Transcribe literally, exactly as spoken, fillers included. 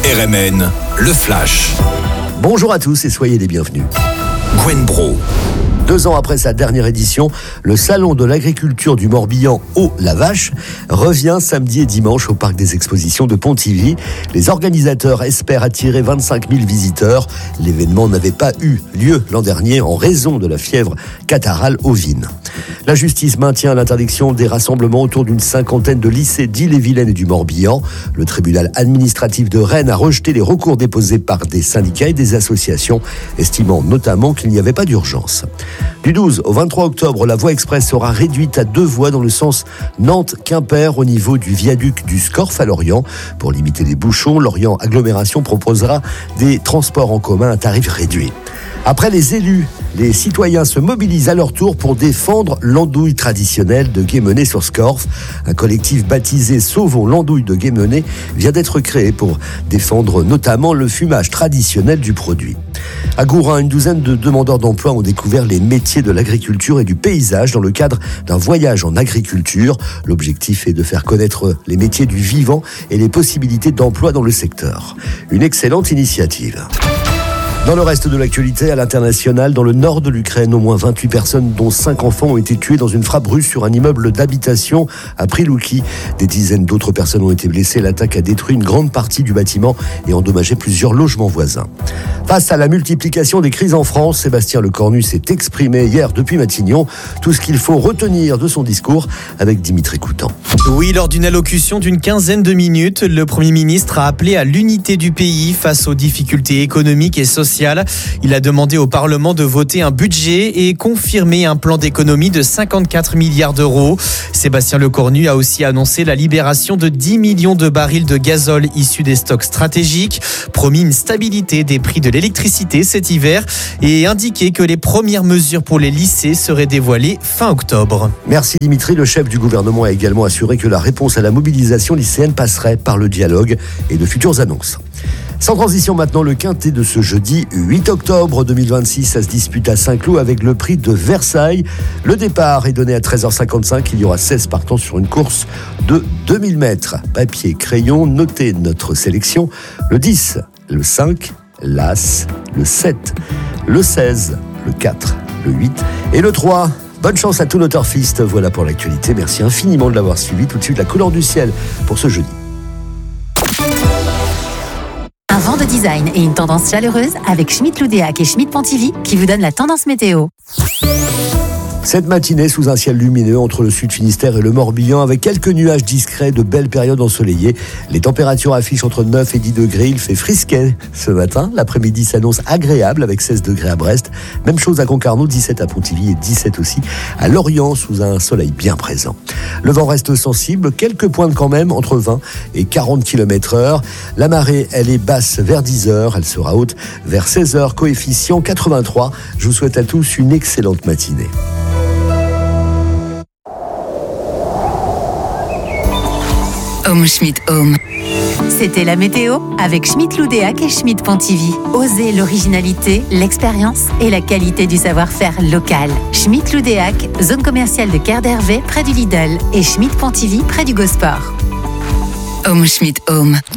R M N, le Flash. Bonjour à tous et soyez les bienvenus. Gwen Bro. Deux ans après sa dernière édition, le Salon de l'agriculture du Morbihan au La Vache revient samedi et dimanche au Parc des Expositions de Pontivy. Les organisateurs espèrent attirer vingt-cinq mille visiteurs. L'événement n'avait pas eu lieu l'an dernier en raison de la fièvre catarrhale ovine. La justice maintient l'interdiction des rassemblements autour d'une cinquantaine de lycées d'Ille-et-Vilaine et du Morbihan. Le tribunal administratif de Rennes a rejeté les recours déposés par des syndicats et des associations, estimant notamment qu'il n'y avait pas d'urgence. Du douze au vingt-trois octobre, la voie express sera réduite à deux voies dans le sens Nantes-Quimper au niveau du viaduc du Scorff à Lorient. Pour limiter les bouchons, Lorient Agglomération proposera des transports en commun à tarif réduit. Après les élus, les citoyens se mobilisent à leur tour pour défendre l'andouille traditionnelle de Guémené-sur-Scorff. Un collectif baptisé Sauvons l'andouille de Guémené vient d'être créé pour défendre notamment le fumage traditionnel du produit. À Gourin, une douzaine de demandeurs d'emploi ont découvert les métiers de l'agriculture et du paysage dans le cadre d'un voyage en agriculture. L'objectif est de faire connaître les métiers du vivant et les possibilités d'emploi dans le secteur. Une excellente initiative. Dans le reste de l'actualité, à l'international, dans le nord de l'Ukraine, au moins vingt-huit personnes, dont cinq enfants, ont été tuées dans une frappe russe sur un immeuble d'habitation à Prilouki. Des dizaines d'autres personnes ont été blessées. L'attaque a détruit une grande partie du bâtiment et endommagé plusieurs logements voisins. Face à la multiplication des crises en France, Sébastien Lecornu s'est exprimé hier depuis Matignon. Tout ce qu'il faut retenir de son discours avec Dimitri Coutan. Oui, lors d'une allocution d'une quinzaine de minutes, le Premier ministre a appelé à l'unité du pays face aux difficultés économiques et sociales. Il a demandé au Parlement de voter un budget et confirmer un plan d'économie de cinquante-quatre milliards d'euros. Sébastien Lecornu a aussi annoncé la libération de dix millions de barils de gazole issus des stocks stratégiques, promis une stabilité des prix de l'électricité cet hiver et indiqué que les premières mesures pour les lycées seraient dévoilées fin octobre. Merci Dimitri. Le chef du gouvernement a également assuré que la réponse à la mobilisation lycéenne passerait par le dialogue et de futures annonces. Sans transition maintenant, le quintet de ce jeudi huit octobre deux mille vingt-six, ça se dispute à Saint-Cloud avec le prix de Versailles. Le départ est donné à treize heures cinquante-cinq. Il y aura seize partants sur une course de deux mille mètres. Papier, crayon, notez notre sélection. Le dix, le cinq, l'As, le sept, le seize, le quatre, le huit et le trois. Bonne chance à tous nos turfistes. Voilà pour l'actualité. Merci infiniment de l'avoir suivi. Tout de suite, la couleur du ciel pour ce jeudi. Un vent de design et une tendance chaleureuse avec Schmitt Loudéac et Schmitt Pontivy qui vous donnent la tendance météo. Cette matinée sous un ciel lumineux entre le sud Finistère et le Morbihan avec quelques nuages discrets, de belles périodes ensoleillées. Les températures affichent entre neuf et dix degrés. Il fait frisquet ce matin. L'après-midi s'annonce agréable avec seize degrés à Brest. Même chose à Concarneau, dix-sept à Pontivy et dix-sept aussi à Lorient sous un soleil bien présent. Le vent reste sensible, quelques pointes quand même entre vingt et quarante kilomètres heure. La marée, elle est basse vers dix heures. Elle sera haute vers seize heures. Coefficient quatre-vingt-trois. Je vous souhaite à tous une excellente matinée. Home Schmitt Home. C'était la météo avec Schmitt Loudéac et Schmitt Pontivy. Osez l'originalité, l'expérience et la qualité du savoir-faire local. Schmitt Loudéac, zone commerciale de Quai d'Hervé près du Lidl et Schmitt Pontivy près du Gosport. Home Schmitt Home.